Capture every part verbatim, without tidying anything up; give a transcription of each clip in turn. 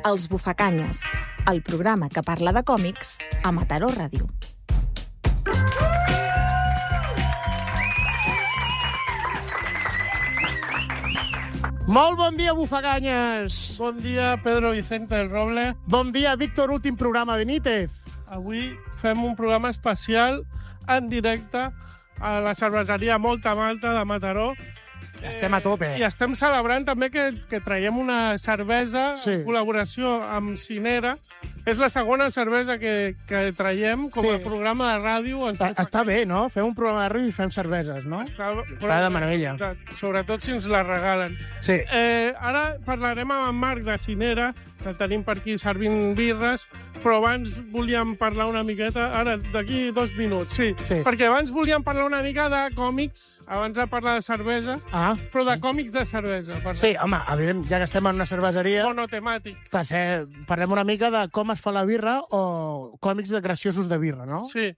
Els Bufacanyes, el programa que parla de còmics a Mataró Ràdio. Molt bon dia, Bufacanyes! Bon dia, Pedro Vicente del Roble. Bon dia, Víctor, últim programa, Benítez. Avui fem un programa especial en directe a la cerveseria Molta Malta de Mataró. Estem a tope. I estem celebrant també que, que traiem una cervesa Sí. en col·laboració amb Cinera. És la segona cervesa que, que traiem com Sí. a programa de ràdio. Ens Està, està bé, no? Fem un programa de ràdio i fem cerveses, no? Està, Està de meravella. Sobretot si ens la regalen. Sí. Eh, ara parlarem amb en Marc de Cinera, que tenim per aquí servint birres, però abans volíem parlar una miqueta, ara, d'aquí dos minuts, sí. Sí. Perquè abans volíem parlar una mica de còmics, abans de parlar de cervesa, Ah, però de sí. còmics de cervesa. Per Sí, home, evident, ja que estem en una cerveseria, Monotemàtic. passem, parlem una mica de com es fa la birra o còmics de graciosos de birra, no? Sí.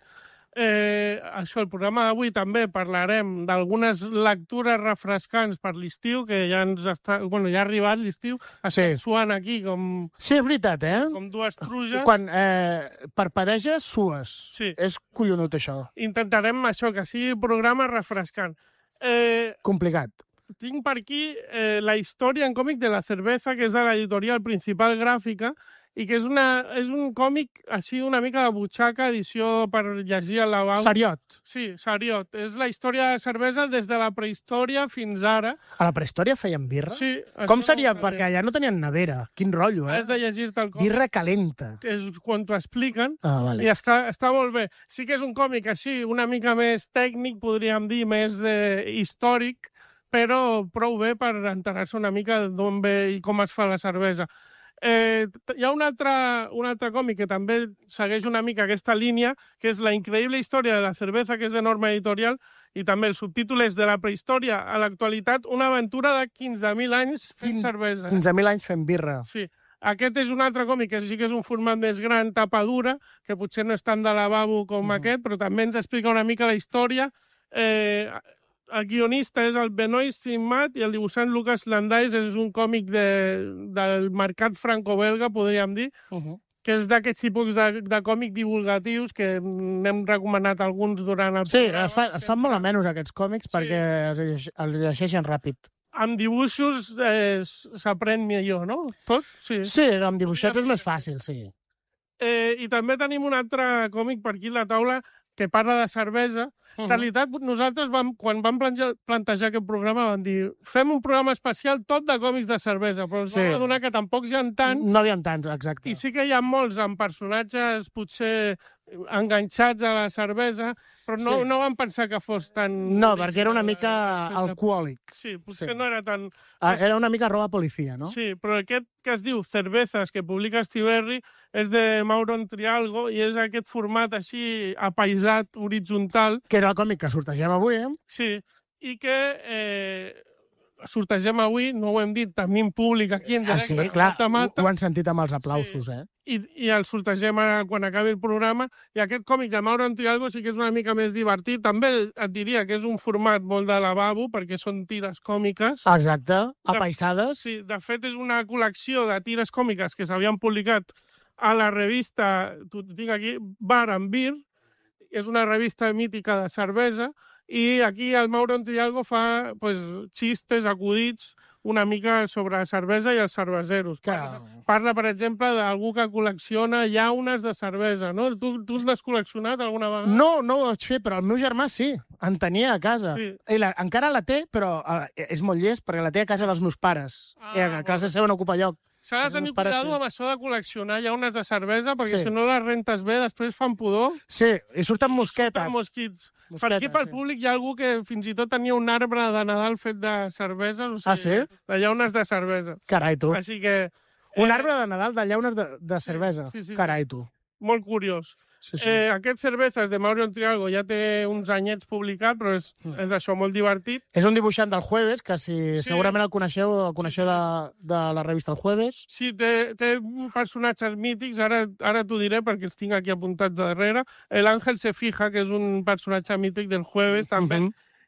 Eh, això, el programa d'avui també parlarem d'algunes lectures refrescants per l'estiu, que ja ens està... Bueno, ja ha arribat l'estiu, Sí. està suant aquí com, Sí, és veritat, eh? com dues truges. Quan eh, parpadeges, sues. Sí. És collonut, això. Intentarem això, que sigui programa refrescant. Eh, Complicat. tinc per aquí eh, la història en còmic de la cerveza, que és de l'editorial Principal Gràfica, i que és, una, és un còmic així una mica de butxaca, edició per llegir al lavabo. Seriot. Sí, seriot. És la història de la cervesa des de la prehistòria fins ara. A la prehistòria feien birra? Sí. Com això seria? ho Perquè allà no tenien nevera. Quin rotllo, eh? Has de llegir-te el còmic. Birra calenta. És quan t'ho expliquen. Ah, vale. I està, està molt bé. Sí que és un còmic així, una mica més tècnic, podríem dir, més eh, històric, però prou bé per enterar-se una mica d'on ve i com es fa la cervesa. Eh, hi ha un altre, un altre còmic que també segueix una mica aquesta línia, que és La increïble història de la cerveza, que és de Norma Editorial, i també el subtítol és De la prehistòria a l'actualitat, una aventura de quinze mil anys fent Quin- cervesa. quinze mil anys fent birra. Sí. Aquest és un altre còmic que sí que és un format més gran, tapa dura, que potser no és tant de lavabo com Mhm. aquest, però també ens explica una mica la història. Eh, el guionista és el Benoît Simmat i el dibuixant Lucas Landais és un còmic de, del mercat franco-belga, podríem dir, Uh -huh. que és d'aquests tipus de, de còmic divulgatius que n'hem recomanat alguns durant el Sí, programa. es, fa, es fan molt a menys aquests còmics Sí. perquè es, llegeix- els llegeixen ràpid. Amb dibuixos eh, s'aprèn millor, no? Tot? Sí. Sí, amb dibuixets és més fàcil, sí. Eh, I també tenim un altre còmic per aquí a la taula que parla de cervesa. En realitat, nosaltres, vam, quan vam plantejar, plantejar aquest programa, vam dir fem un programa especial tot de còmics de cervesa, però ens Sí. vam adonar que tampoc hi ha tant, No hi ha tants, exacte. i sí que hi ha molts amb personatges potser enganxats a la cervesa, però no, Sí. no vam pensar que fos tan... No, perquè era una mica original. alcohòlic. Sí, potser Sí. no era tan... Ah, Era una mica roba policia, no? Sí, però aquest que es diu Cervezas, que publica Estiberri, és de Mauro Trialgo i és aquest format així apaisat, horitzontal, Que era el còmic que sortegem avui, eh? sí, i que eh, sortegem avui, no ho hem dit, tenim públic aquí en Ah, directe, sí, clar, Mata, Mata, ho han sentit amb els aplausos, Sí. eh? i, i el sortegem ara quan acabi el programa, i aquest còmic de Mauro Trialgo sí que és una mica més divertit, també et diria que és un format molt de lavabo, perquè són tires còmiques. Exacte, apaisades. Sí, de fet, és una col·lecció de tires còmiques que s'havien publicat a la revista, t'ho tinc aquí, Bar and Beer, és una revista mítica de cervesa, i aquí el Mauro Trialgo fa pues, xistes, acudits, una mica sobre la cervesa i els cerveseros. Que... Parla, parla, per exemple, d'algú que col·lecciona llaunes de cervesa, no? Tu, tu l'has col·leccionat alguna vegada? No, no ho vaig fer, però el meu germà sí, en tenia a casa. Sí. I la, encara la té, però eh, és molt llest, perquè la té a casa dels meus pares. Ah, I a casa seva no ocupa lloc. S'ha de Els tenir meus pares, cuidado sí. amb això de col·leccionar llaunes de cervesa, perquè Sí. si no les rentes bé, després fan pudor. Sí, i surten mosquetes. Surten mosquits. Mosquetes, Per aquí, pel sí. públic, hi ha algú que fins i tot tenia un arbre de Nadal fet de cerveses. O sigui, Ah, sí? De llaunes de cervesa. Carai, tu. Així que... Un eh, arbre de Nadal de llaunes de, de cervesa. sí, sí, sí. Carai, tu. Molt curiós. Sí, sí. Eh, aquest Cervezas de Mauro Trialgo ja té uns anyets publicat, però és, Mm. és d'això molt divertit. És un dibuixant del Jueves, que si Sí. segurament el coneixeu, el coneixeu de, de la revista El Jueves. Sí, té, té personatges mítics, ara, ara t'ho diré perquè els tinc aquí apuntats darrere. El Ángel se fija, que és un personatge mític del Jueves, també. Mhm.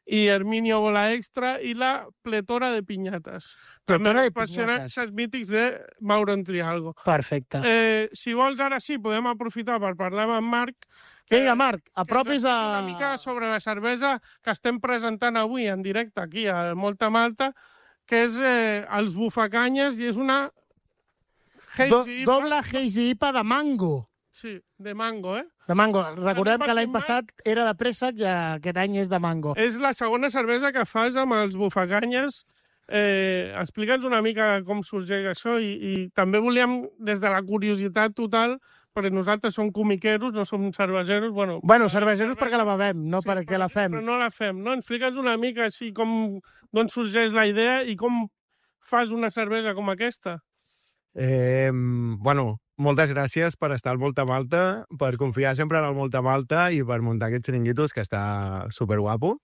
i Herminio Bola Extra i la pletora de piñates. Pletora de També personatges mítics de Mauro Entrialgo. Perfecte. Eh, si vols, ara sí, podem aprofitar per parlar amb en Marc. Vinga, Marc, apropis a... Una mica sobre la cervesa que estem presentant avui en directe aquí a Molta Malta, que és eh, els bufacanyes i és una Do, doble Hazy I P A de mango. Sí, de mango, eh? De mango. Recordem que l'any passat era de préssec i aquest any és de mango. És la segona cervesa que fas amb els bufacanyes. Eh, Explica'ns una mica com sorgeix això i, i també volíem, des de la curiositat total, perquè nosaltres som comiqueros, no som cerveseros. Bueno, bueno cerveseros perquè la bevem, no sí, perquè la fem. Però no la fem, no? Explica'ns una mica així com d'on sorgeix la idea i com fas una cervesa com aquesta. Eh, bueno, moltes gràcies per estar al Molta Malta, per confiar sempre en el Molta Malta i per muntar aquests xiringuitos, que està superguapo.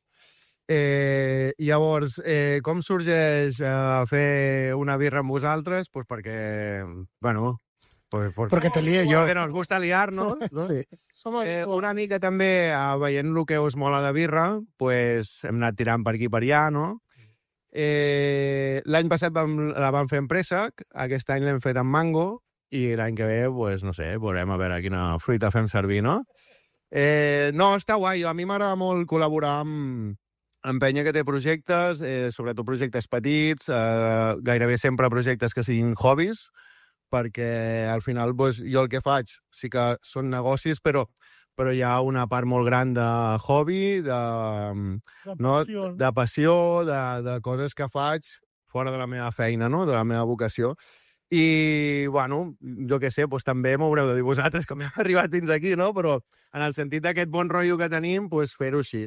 Eh, llavors, eh, com sorgeix eh, fer una birra amb vosaltres? Pues perquè, bueno... Pues, pues, perquè te lié jo. Perquè nos gusta liar-nos, no? Sí. Eh, una mica també, eh, veient el que us mola de birra, pues, hem anat tirant per aquí per allà, no? Eh, l'any passat vam, la vam fer en préssec, aquest any l'hem fet en mango, i l'any que ve, pues, no sé, veurem a veure quina fruita fem servir, no? Eh, no, està guai. A mi m'agrada molt col·laborar amb, amb penya que té projectes, eh, sobretot projectes petits, eh, gairebé sempre projectes que siguin hobbiis, perquè al final pues, jo el que faig sí que són negocis, però però hi ha una part molt gran de hobby, de, De no, passió. de passió, de, de coses que faig fora de la meva feina, no? De la meva vocació. I, bueno, jo què sé, doncs també m'ho haureu de dir vosaltres, com hem arribat fins aquí, no? Però en el sentit d'aquest bon rotllo que tenim, doncs fer-ho així.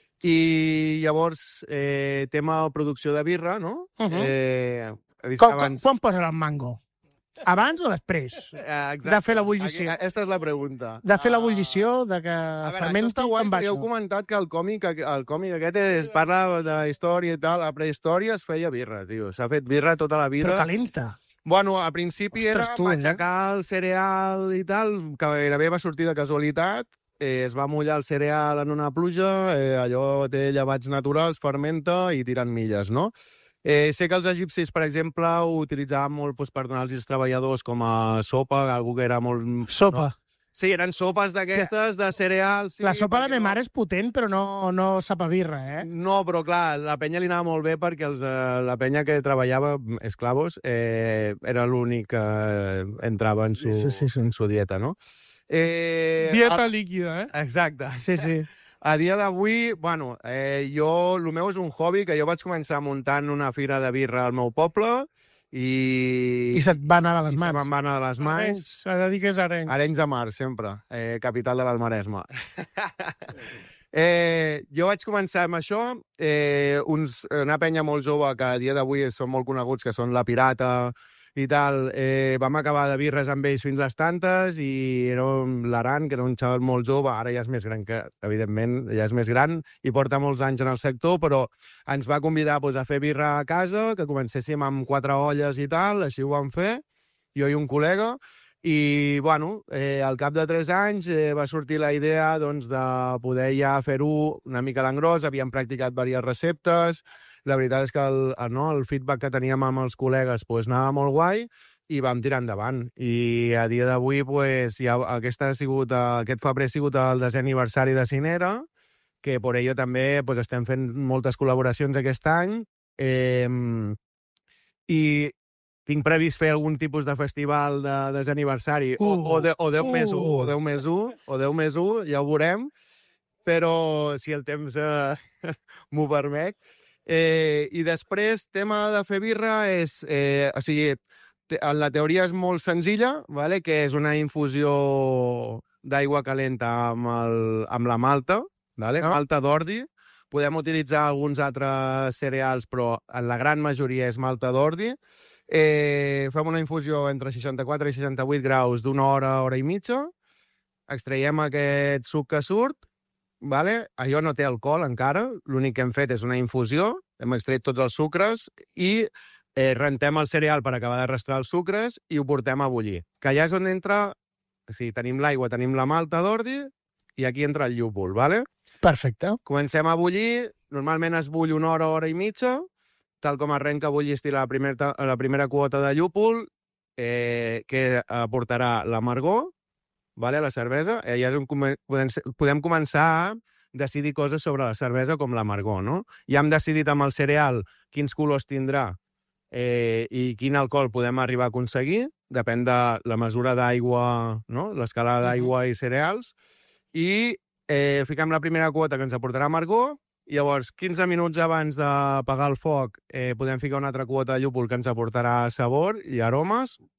I llavors, eh, tema producció de birra, no? Uh -huh. eh, he vist Com, abans... com, quan posen el mango? Abans o després? Eh, De fer l'ebullició. Aquesta és la pregunta. De fer l'ebullició, de que A veure, fermenti, això està guai, com va perquè heu això? comentat que el còmic, el còmic aquest es parla de història i tal. A prehistòria es feia birra, tio. S'ha fet birra tota la vida. Però calenta. Bueno, al principi Ostres, era tu, eh? matxacar el cereal i tal, que gairebé va sortir de casualitat. Eh, es va mullar el cereal en una pluja, eh, allò té llevats naturals, fermenta i tiren milles, no? Eh, sé que els egipcis, per exemple, ho utilitzaven molt doncs, per donar als treballadors com a sopa, algú que era molt... Sopa. No? Sí, eren sopes d'aquestes, de cereals... Sí, la sopa de perquè ma no- mare és potent, però no, no sap a birra, eh? No, però clar, la penya li anava molt bé perquè els, eh, la penya que treballava, esclavos, eh, era l'únic que eh, entrava en su, Sí, sí, sí. en su dieta, no? Eh, Dieta a- líquida, eh? Exacte. Sí, sí. A dia d'avui, bueno, eh, jo, el meu és un hobby que jo vaig començar muntant una fira de birra al meu poble i... I se't va anar a les i se mans. me'n va anar de les mans. Arenys, s'ha de dir que és Arenys. Arenys de Mar, sempre. Eh, capital de l'Almaresme. eh, jo vaig començar amb això. Eh, uns, una penya molt jove que a dia d'avui són molt coneguts, que són La Pirata i tal. Eh, vam acabar de birres amb ells fins les tantes i era un l'Aran, que era un xaval molt jove, ara ja és més gran, que evidentment ja és més gran i porta molts anys en el sector, però ens va convidar doncs, a fer birra a casa, que comencéssim amb quatre olles i tal, així ho vam fer, jo i un col·lega, i, bueno, eh, al cap de tres anys eh, va sortir la idea doncs, de poder ja fer-ho una mica a l'engròs, havíem practicat diverses receptes, la veritat és que el, el, no, el feedback que teníem amb els col·legues pues, anava molt guai i vam tirar endavant. I a dia d'avui pues, ja, aquest, ha sigut, aquest febrer ha sigut el desè aniversari de Cinera, que per ello també pues, estem fent moltes col·laboracions aquest any, eh, i tinc previst fer algun tipus de festival de desè aniversari, uh, o, o, de, o deu més u, o deu més u, o deu més u, ja ho veurem, però si el temps eh, m'ho permet. Eh, I després, tema de fer birra és... Eh, o sigui, te, la teoria és molt senzilla, vale? Que és una infusió d'aigua calenta amb, el, amb la malta, vale? Ah. Malta d'ordi. Podem utilitzar alguns altres cereals, però en la gran majoria és malta d'ordi. Eh, fem una infusió entre seixanta-quatre i seixanta-vuit graus d'una hora, hora i mitja. Extraiem aquest suc que surt. Vale? Allò no té alcohol encara, l'únic que hem fet és una infusió, hem extret tots els sucres i eh, rentem el cereal per acabar d'arrastrar els sucres i ho portem a bullir. Que allà és on entra, o sigui, tenim l'aigua, tenim la malta d'ordi i aquí entra el llúpol, vale? Perfecte. Comencem a bullir normalment es bull una hora, hora i mitja, tal com arrenca a bullir la, primer, la primera quota de llúpol, eh, que aportarà l'amargor, vale, la cervesa. Eh, ja és un, podem, podem començar a decidir coses sobre la cervesa com l'amargor, no? Ja hem decidit amb el cereal quins colors tindrà eh, i quin alcohol podem arribar a aconseguir, depèn de la mesura d'aigua, no? L'escalada d'aigua uh-huh. i cereals, i eh, fiquem la primera quota que ens aportarà amargor, i llavors quinze minuts abans d'apagar el foc eh, podem ficar una altra quota de llúpol que ens aportarà sabor i aromes,